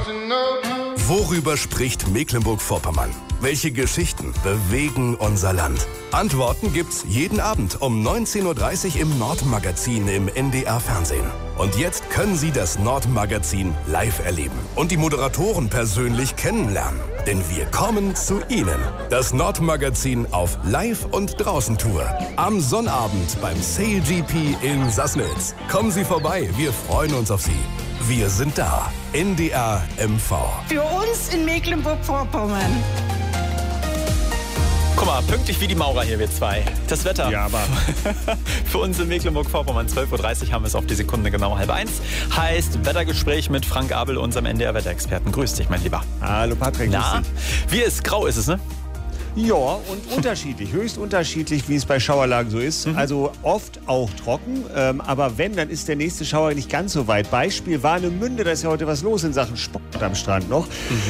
Worüber spricht Mecklenburg-Vorpommern? Welche Geschichten bewegen unser Land? Antworten gibt's jeden Abend um 19.30 Uhr im Nordmagazin im NDR-Fernsehen. Und jetzt können Sie das Nordmagazin live erleben und die Moderatoren persönlich kennenlernen. Denn wir kommen zu Ihnen. Das Nordmagazin auf Live- und Draußen-Tour. Am Sonnabend beim Sail GP in Sassnitz. Kommen Sie vorbei, wir freuen uns auf Sie. Wir sind da. NDR MV. Für uns in Mecklenburg-Vorpommern. Guck mal, pünktlich wie die Maurer hier, wir zwei. Das Wetter. Ja, aber für uns in Mecklenburg-Vorpommern, 12.30 Uhr haben wir es auf die Sekunde genau 12:30. Heißt Wettergespräch mit Frank Abel, unserem NDR-Wetterexperten. Grüß dich, mein Lieber. Hallo Patrick. Na, grau ist es, ne? Ja, und unterschiedlich, höchst unterschiedlich, wie es bei Schauerlagen so ist. Also oft auch trocken, aber wenn, dann ist der nächste Schauer nicht ganz so weit. Beispiel Warnemünde, da ist ja heute was los in Sachen Sport am Strand noch.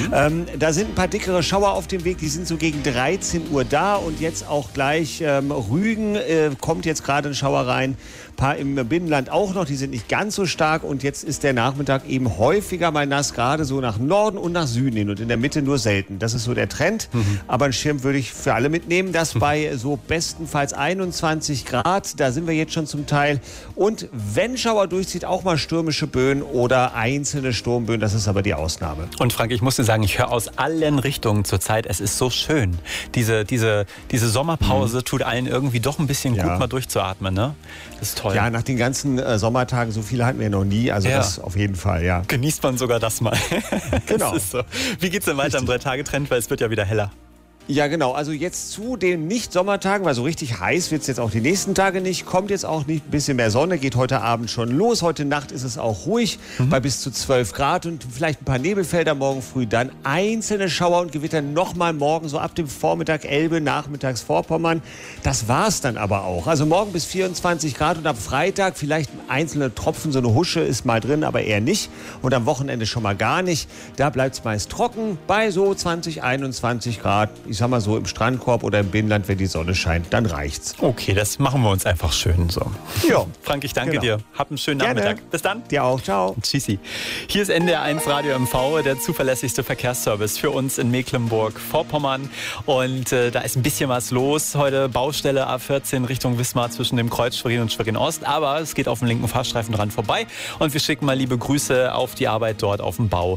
Da sind ein paar dickere Schauer auf dem Weg, die sind so gegen 13 Uhr da und jetzt auch gleich Rügen kommt jetzt gerade ein Schauer rein. Ein paar im Binnenland auch noch, die sind nicht ganz so stark und jetzt ist der Nachmittag eben häufiger mal nass, gerade so nach Norden und nach Süden hin und in der Mitte nur selten. Das ist so der Trend, aber ein Schirm würde ich für alle mitnehmen. Das bei so bestenfalls 21 Grad, da sind wir jetzt schon zum Teil. Und wenn Schauer durchzieht, auch mal stürmische Böen oder einzelne Sturmböen, das ist aber die Ausnahme. Und Frank, ich muss dir sagen, ich höre aus allen Richtungen zurzeit, es ist so schön. Diese Sommerpause tut allen irgendwie doch ein bisschen gut, mal durchzuatmen, ne? Das ist toll. Ja, nach den ganzen Sommertagen, so viele hatten wir noch nie, also das auf jeden Fall, ja. Genießt man sogar das mal. Genau. Das ist so. Wie geht's denn weiter am 3-Tage-Trend, weil es wird ja wieder heller? Ja, genau. Also jetzt zu den Nicht-Sommertagen, weil so richtig heiß wird es jetzt auch die nächsten Tage nicht. Kommt jetzt auch nicht ein bisschen mehr Sonne, geht heute Abend schon los. Heute Nacht ist es auch ruhig bei bis zu 12 Grad und vielleicht ein paar Nebelfelder morgen früh. Dann einzelne Schauer und Gewitter nochmal morgen, so ab dem Vormittag Elbe, nachmittags Vorpommern. Das war's dann aber auch. Also morgen bis 24 Grad und ab Freitag vielleicht einzelne Tropfen, so eine Husche ist mal drin, aber eher nicht. Und am Wochenende schon mal gar nicht. Da bleibt es meist trocken bei so 20, 21 Grad. Ich sag mal so im Strandkorb oder im Binnenland, wenn die Sonne scheint, dann reicht's. Okay, das machen wir uns einfach schön so. Ja. Frank, ich danke dir. Hab einen schönen Nachmittag. Bis dann. Dir auch. Ciao. Tschüssi. Hier ist NDR1 Radio MV, der zuverlässigste Verkehrsservice für uns in Mecklenburg-Vorpommern. Und da ist ein bisschen was los. Heute Baustelle A14 Richtung Wismar zwischen dem Kreuz Schwerin und Schwerin-Ost. Aber es geht auf dem linken Fahrstreifen dran vorbei. Und wir schicken mal liebe Grüße auf die Arbeit dort auf dem Bau.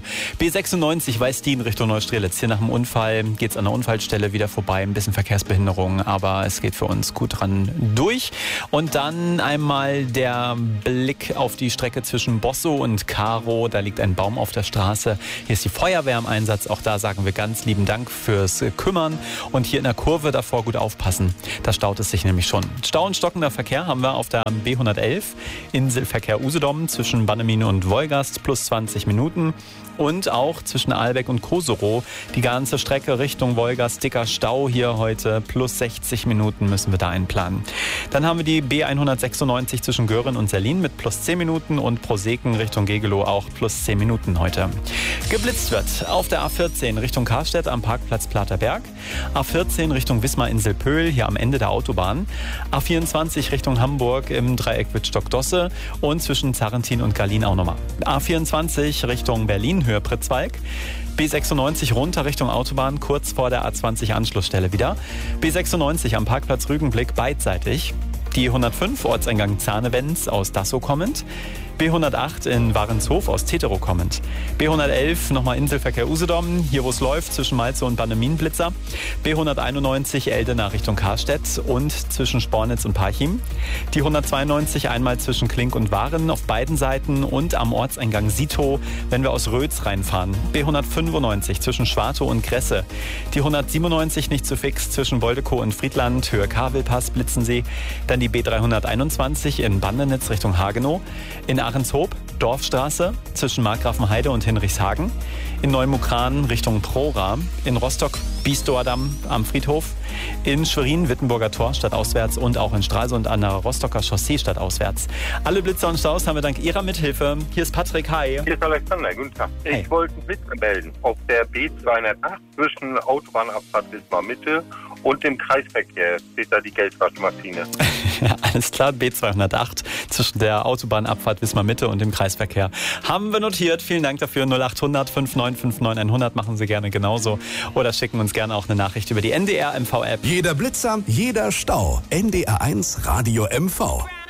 B96 Weißdien Richtung Neustrelitz. Hier nach dem Unfall geht's an der Unfallstelle wieder vorbei. Ein bisschen Verkehrsbehinderung, aber es geht für uns gut dran durch. Und dann einmal der Blick auf die Strecke zwischen Bosso und Karo. Da liegt ein Baum auf der Straße. Hier ist die Feuerwehr im Einsatz. Auch da sagen wir ganz lieben Dank fürs Kümmern. Und hier in der Kurve davor gut aufpassen. Da staut es sich nämlich schon. Stau und stockender Verkehr haben wir auf der B111. Inselverkehr Usedom zwischen Bannemine und Wolgast plus 20 Minuten. Und auch zwischen Ahlbeck und Koserow die ganze Strecke Richtung Wolgast, dicker Stau hier heute, plus 60 Minuten müssen wir da einplanen. Dann haben wir die B196 zwischen Göhren und Serlin mit plus 10 Minuten und Proseken Richtung Gegelow auch plus 10 Minuten heute. Geblitzt wird auf der A14 Richtung Karstedt am Parkplatz Platerberg, A14 Richtung Wismar-Inselpöhl hier am Ende der Autobahn, A24 Richtung Hamburg im Dreieck Wittstock-Dosse und zwischen Zarrentin und Garlin auch nochmal. A24 Richtung Berlin, Höhe Pritzwalk. B96 runter Richtung Autobahn, kurz vor der A20 Anschlussstelle wieder. B96 am Parkplatz Rügenblick beidseitig. Die 105 Ortseingang Zahnewenz aus Dassow kommend. B108 in Warenshof aus Teterow kommend. B111 nochmal Inselverkehr Usedom, hier wo es läuft, zwischen Malze und Bannemin-Blitzer. B191 Eldena Richtung Karstedt und zwischen Spornitz und Parchim. Die 192 einmal zwischen Klink und Waren auf beiden Seiten und am Ortseingang Sito, wenn wir aus Rötz reinfahren. B195 zwischen Schwartow und Kresse. Die 197 nicht zu fix zwischen Woldekow und Friedland, Höhe Kavelpass, Blitzensee. Dann die B321 in Bandenitz Richtung Hagenow. In Ahrenshoop, Dorfstraße zwischen Markgrafenheide und Hinrichshagen. In Neumukran Richtung Prora. In Rostock, Biesdowerdamm am Friedhof. In Schwerin, Wittenburger Tor stadtauswärts und auch in Stralsund an der Rostocker Chaussee stadtauswärts. Alle Blitzer und Staus haben wir dank Ihrer Mithilfe. Hier ist Patrick, hi. Hier ist Alexander, guten Tag. Hey. Ich wollte einen Blitz melden auf der B208 zwischen Autobahnabfahrt Wismar Mitte und dem Kreisverkehr steht da die Geldwaschmaschine. Ja, alles klar, B208 zwischen der Autobahnabfahrt Wismar Mitte und dem Kreisverkehr. Haben wir notiert. Vielen Dank dafür. 0800 5959 100 machen Sie gerne genauso. Oder schicken uns gerne auch eine Nachricht über die NDR MV-App. Jeder Blitzer, jeder Stau. NDR1 Radio MV.